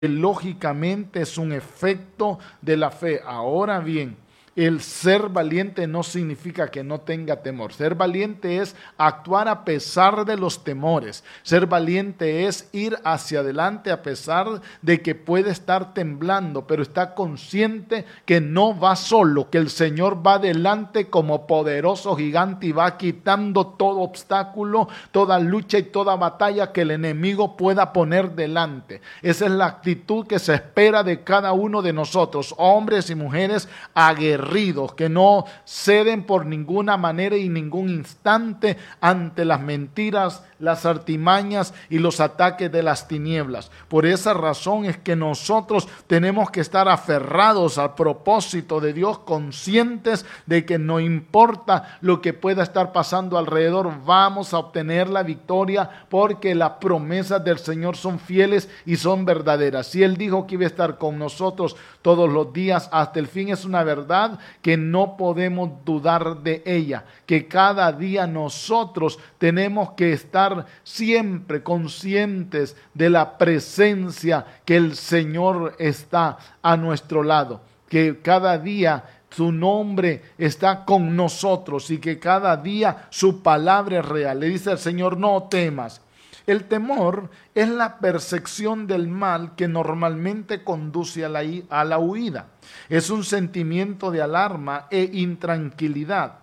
lógicamente es un efecto de la fe. Ahora bien, el ser valiente no significa que no tenga temor. Ser valiente es actuar a pesar de los temores. Ser valiente es ir hacia adelante a pesar de que puede estar temblando, pero está consciente que no va solo, que el Señor va delante como poderoso gigante y va quitando todo obstáculo, toda lucha y toda batalla que el enemigo pueda poner delante. Esa es la actitud que se espera de cada uno de nosotros, hombres y mujeres aguerridos, que no ceden por ninguna manera y ningún instante ante las mentiras, las artimañas y los ataques de las tinieblas. Por esa razón es que nosotros tenemos que estar aferrados al propósito de Dios, conscientes de que no importa lo que pueda estar pasando alrededor, vamos a obtener la victoria porque las promesas del Señor son fieles y son verdaderas. Si Él dijo que iba a estar con nosotros todos los días hasta el fin, es una verdad que no podemos dudar de ella, que cada día nosotros tenemos que estar siempre conscientes de la presencia que el Señor está a nuestro lado, que cada día su nombre está con nosotros y que cada día su palabra es real. Le dice al Señor: no temas. El temor es la percepción del mal que normalmente conduce a la huida. Es un sentimiento de alarma e intranquilidad.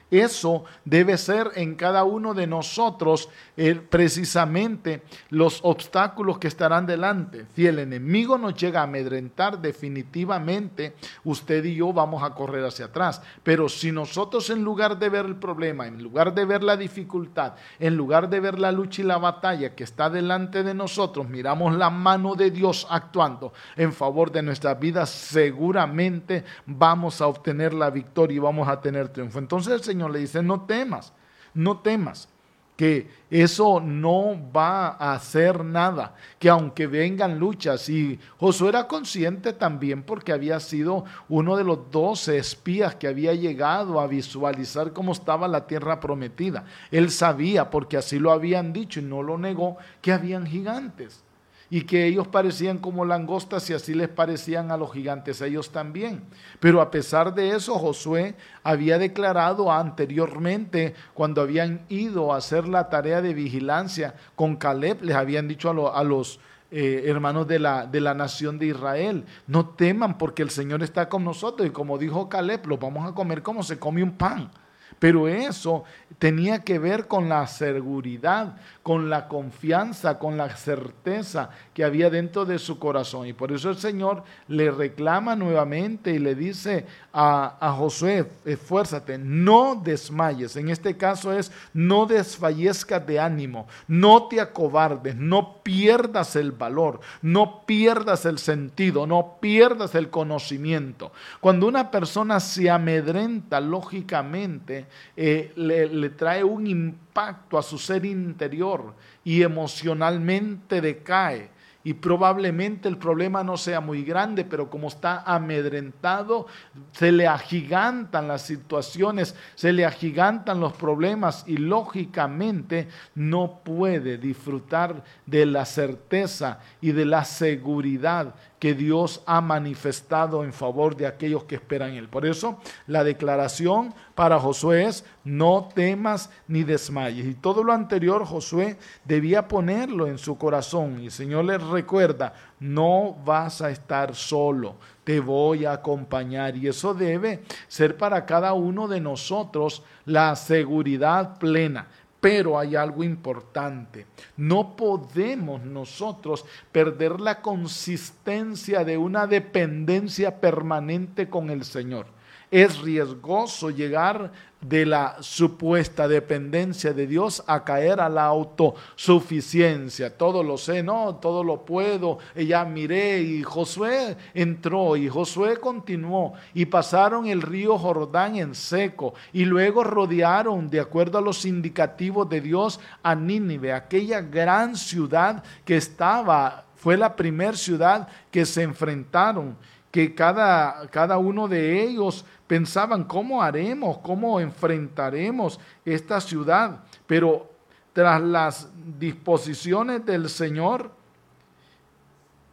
Eso debe ser en cada uno de nosotros precisamente los obstáculos que estarán delante. Si el enemigo nos llega a amedrentar, definitivamente usted y yo vamos a correr hacia atrás. Pero si nosotros, en lugar de ver el problema, en lugar de ver la dificultad, en lugar de ver la lucha y la batalla que está delante de nosotros, miramos la mano de Dios actuando en favor de nuestras vidas, seguramente vamos a obtener la victoria y vamos a tener triunfo. Entonces el Señor le dice: no temas, no temas, que eso no va a hacer nada, que aunque vengan luchas. Y Josué era consciente también, porque había sido uno de los 12 espías que había llegado a visualizar cómo estaba la tierra prometida. Él sabía, porque así lo habían dicho y no lo negó, que habían gigantes y que ellos parecían como langostas, y así les parecían a los gigantes a ellos también. Pero a pesar de eso, Josué había declarado anteriormente, cuando habían ido a hacer la tarea de vigilancia con Caleb, les habían dicho a los hermanos de la nación de Israel: no teman, porque el Señor está con nosotros, y como dijo Caleb, los vamos a comer como se come un pan. Pero eso tenía que ver con la seguridad, con la confianza, con la certeza que había dentro de su corazón. Y por eso el Señor le reclama nuevamente y le dice a Josué: esfuérzate, no desmayes. En este caso es: no desfallezcas de ánimo, no te acobardes, no pierdas el valor, no pierdas el sentido, no pierdas el conocimiento. Cuando una persona se amedrenta, lógicamente le trae un impacto a su ser interior y emocionalmente decae. Y probablemente el problema no sea muy grande, pero como está amedrentado, se le agigantan las situaciones, se le agigantan los problemas, y lógicamente no puede disfrutar de la certeza y de la seguridad que Dios ha manifestado en favor de aquellos que esperan en Él. Por eso la declaración para Josué es: no temas ni desmayes. Y todo lo anterior Josué debía ponerlo en su corazón. Y el Señor le recuerda: no vas a estar solo, te voy a acompañar. Y eso debe ser para cada uno de nosotros la seguridad plena. Pero hay algo importante: no podemos nosotros perder la consistencia de una dependencia permanente con el Señor. Es riesgoso llegar de la supuesta dependencia de Dios a caer a la autosuficiencia. Todo lo sé, no, todo lo puedo, ya miré. Y Josué entró y Josué continuó, y pasaron el río Jordán en seco, y luego rodearon, de acuerdo a los indicativos de Dios, a Nínive, aquella gran ciudad que fue la primera ciudad que se enfrentaron, que cada uno de ellos pensaban: ¿cómo haremos? ¿Cómo enfrentaremos esta ciudad? Pero tras las disposiciones del Señor,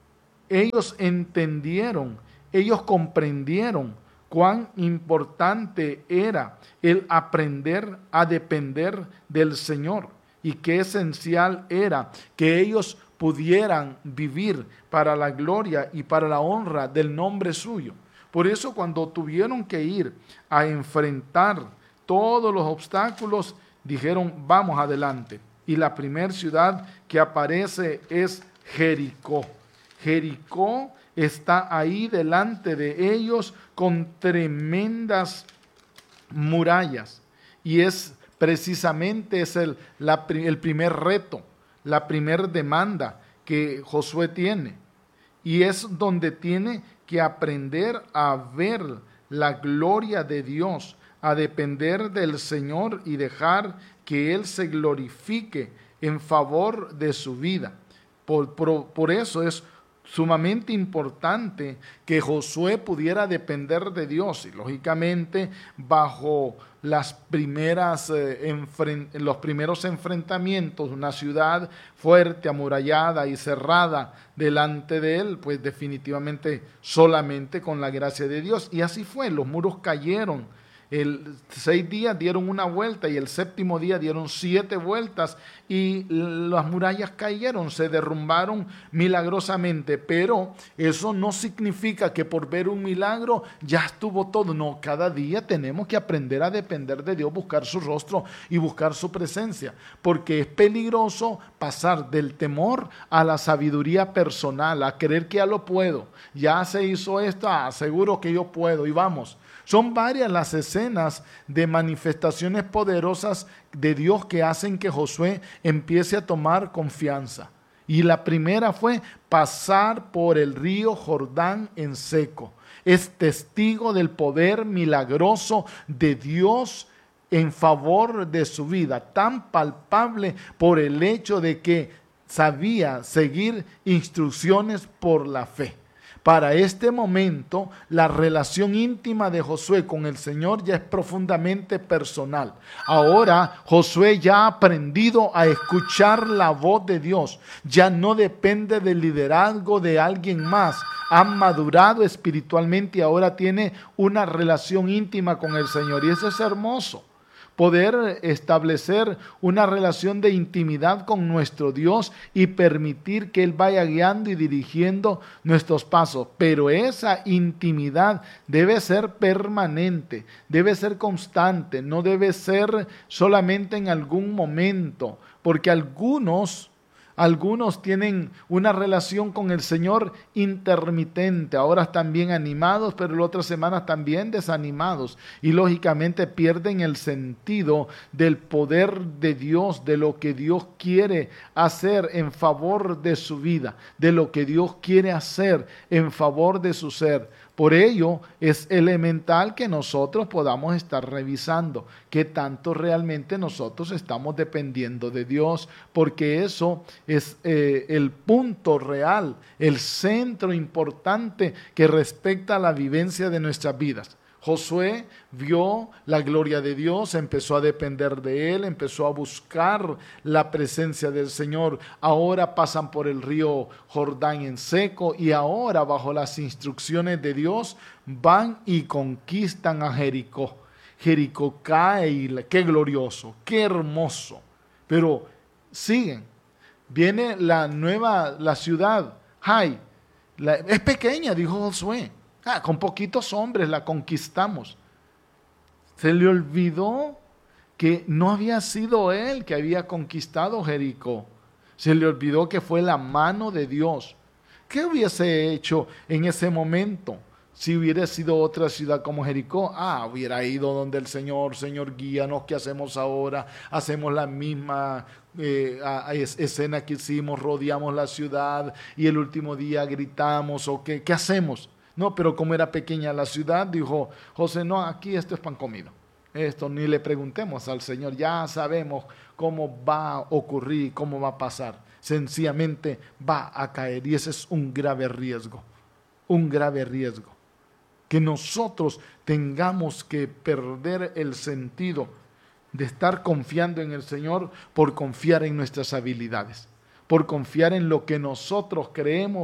ellos entendieron, ellos comprendieron cuán importante era el aprender a depender del Señor y qué esencial era que ellos pudieran vivir para la gloria y para la honra del nombre suyo. Por eso cuando tuvieron que ir a enfrentar todos los obstáculos, dijeron, vamos adelante. Y la primera ciudad que aparece es Jericó. Jericó está ahí delante de ellos con tremendas murallas. Y es precisamente el primer reto, la primera demanda que Josué tiene. Y es donde tiene que aprender a ver la gloria de Dios, a depender del Señor y dejar que Él se glorifique en favor de su vida. Por eso es sumamente importante que Josué pudiera depender de Dios y lógicamente bajo los primeros enfrentamientos, una ciudad fuerte, amurallada y cerrada delante de él, pues definitivamente solamente con la gracia de Dios. Y así fue, los muros cayeron. 6 días dieron una vuelta y el 7º día dieron 7 vueltas y las murallas cayeron, se derrumbaron milagrosamente, pero eso no significa que por ver un milagro ya estuvo todo. No, cada día tenemos que aprender a depender de Dios, buscar su rostro y buscar su presencia, porque es peligroso pasar del temor a la sabiduría personal, a creer que ya lo puedo, ya se hizo esto, seguro que yo puedo y vamos. Son varias las escenas de manifestaciones poderosas de Dios que hacen que Josué empiece a tomar confianza. Y la primera fue pasar por el río Jordán en seco. Es testigo del poder milagroso de Dios en favor de su vida, tan palpable por el hecho de que sabía seguir instrucciones por la fe. Para este momento, la relación íntima de Josué con el Señor ya es profundamente personal. Ahora, Josué ya ha aprendido a escuchar la voz de Dios. Ya no depende del liderazgo de alguien más. Ha madurado espiritualmente y ahora tiene una relación íntima con el Señor. Y eso es hermoso. Poder establecer una relación de intimidad con nuestro Dios y permitir que Él vaya guiando y dirigiendo nuestros pasos. Pero esa intimidad debe ser permanente, debe ser constante, no debe ser solamente en algún momento, porque algunos tienen una relación con el Señor intermitente. Ahora están bien animados, pero la otra semana están bien desanimados. Y lógicamente pierden el sentido del poder de Dios, de lo que Dios quiere hacer en favor de su vida, de lo que Dios quiere hacer en favor de su ser. Por ello es elemental que nosotros podamos estar revisando qué tanto realmente nosotros estamos dependiendo de Dios, porque eso es el punto real, el centro importante que respecta a la vivencia de nuestras vidas. Josué vio la gloria de Dios, empezó a depender de Él, empezó a buscar la presencia del Señor. Ahora pasan por el río Jordán en seco y ahora bajo las instrucciones de Dios van y conquistan a Jericó. Jericó cae y qué glorioso, qué hermoso. Pero siguen, viene la ciudad, Jai, es pequeña, dijo Josué. Con poquitos hombres la conquistamos. Se le olvidó que no había sido él que había conquistado Jericó. Se le olvidó que fue la mano de Dios. ¿Qué hubiese hecho en ese momento si hubiera sido otra ciudad como Jericó? Hubiera ido donde el Señor, guíanos, ¿qué hacemos ahora? Hacemos la misma escena que hicimos, rodeamos la ciudad y el último día gritamos, ¿o qué hacemos? No, pero como era pequeña la ciudad, dijo José, no, aquí esto es pan comido. Esto ni le preguntemos al Señor, ya sabemos cómo va a ocurrir, cómo va a pasar. Sencillamente va a caer y ese es un grave riesgo, que nosotros tengamos que perder el sentido de estar confiando en el Señor por confiar en nuestras habilidades, por confiar en lo que nosotros creemos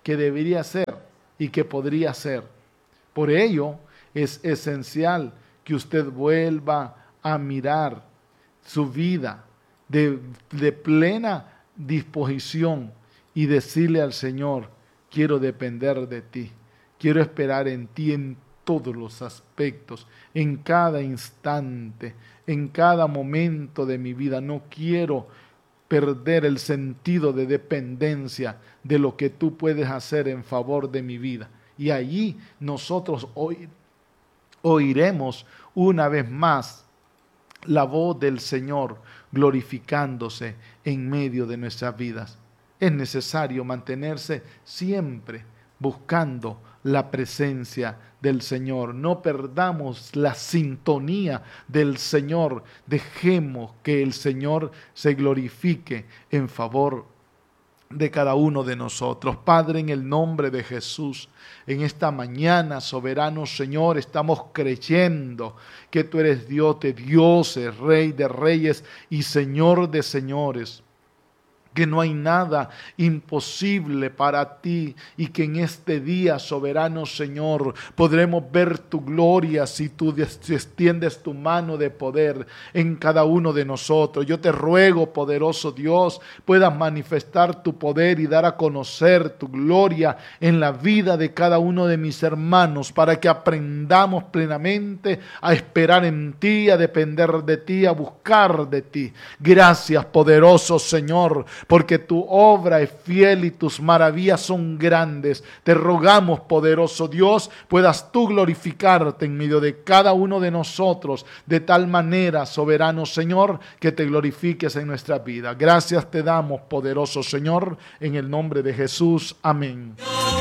que debería ser y que podría ser. Por ello es esencial que usted vuelva a mirar su vida de plena disposición y decirle al Señor: quiero depender de ti, quiero esperar en ti en todos los aspectos, en cada instante, en cada momento de mi vida. No quiero perder el sentido de dependencia de lo que tú puedes hacer en favor de mi vida. Y allí nosotros oiremos una vez más la voz del Señor glorificándose en medio de nuestras vidas. Es necesario mantenerse siempre buscando la presencia del Señor. No perdamos la sintonía del Señor. Dejemos que el Señor se glorifique en favor de cada uno de nosotros. Padre, en el nombre de Jesús, en esta mañana, soberano Señor, estamos creyendo que tú eres Dios de dioses, Rey de reyes y Señor de señores, que no hay nada imposible para ti y que en este día, soberano Señor, podremos ver tu gloria si tú extiendes tu mano de poder en cada uno de nosotros. Yo te ruego, poderoso Dios, puedas manifestar tu poder y dar a conocer tu gloria en la vida de cada uno de mis hermanos, para que aprendamos plenamente a esperar en ti, a depender de ti, a buscar de ti. Gracias, poderoso Señor, porque tu obra es fiel y tus maravillas son grandes. Te rogamos, poderoso Dios, puedas tú glorificarte en medio de cada uno de nosotros, de tal manera, soberano Señor, que te glorifiques en nuestra vida. Gracias te damos, poderoso Señor, en el nombre de Jesús. Amén.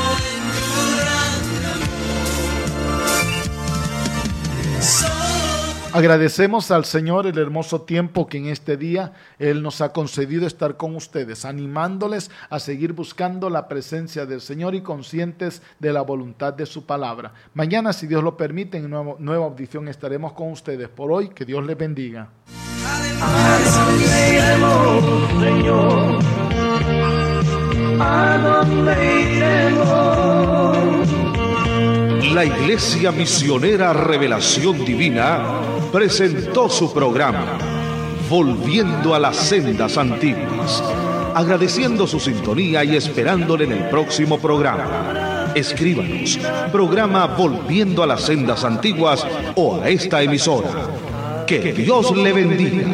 Agradecemos al Señor el hermoso tiempo que en este día Él nos ha concedido estar con ustedes, animándoles a seguir buscando la presencia del Señor y conscientes de la voluntad de su palabra. Mañana, si Dios lo permite, en nueva audición estaremos con ustedes. Por hoy, que Dios les bendiga. ¿A dónde iremos, Señor? ¿A dónde iremos? La Iglesia Misionera Revelación Divina presentó su programa Volviendo a las Sendas Antiguas, agradeciendo su sintonía y esperándole en el próximo programa. Escríbanos, programa Volviendo a las Sendas Antiguas o a esta emisora. Que Dios le bendiga.